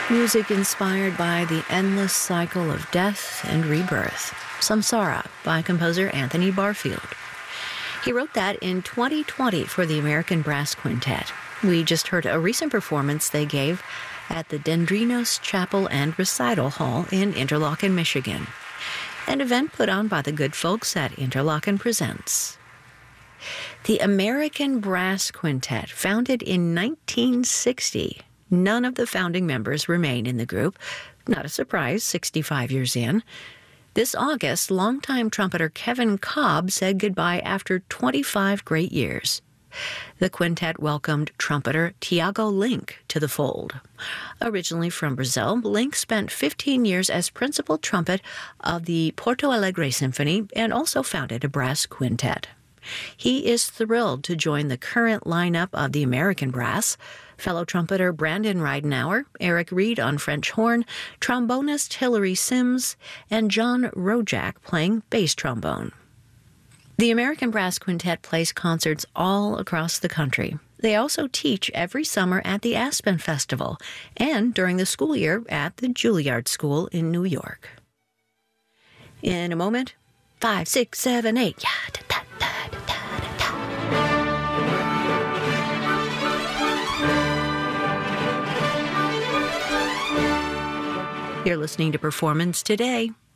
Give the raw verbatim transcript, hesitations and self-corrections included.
Music inspired by the endless cycle of death and rebirth. Samsara by composer Anthony Barfield. He wrote that in twenty twenty for the American Brass Quintet. We just heard a recent performance they gave at the Dendrinos Chapel and Recital Hall in Interlochen, Michigan, an event put on by the good folks at Interlochen Presents. The American Brass Quintet, founded in nineteen sixty. None of the founding members remain in the group. Not a surprise, sixty-five years in. This August, longtime trumpeter Kevin Cobb said goodbye after twenty-five great years. The quintet welcomed trumpeter Tiago Link to the fold. Originally from Brazil, Link spent fifteen years as principal trumpet of the Porto Alegre Symphony and also founded a brass quintet. He is thrilled to join the current lineup of the American Brass. Fellow trumpeter Brandon Reidenauer, Eric Reed on French horn, trombonist Hilary Sims, and John Rojak playing bass trombone. The American Brass Quintet plays concerts all across the country. They also teach every summer at the Aspen Festival and during the school year at the Juilliard School in New York. In a moment, five, six, seven, eight. Yeah, da, da, da, da, da, da. You're listening to Performance Today.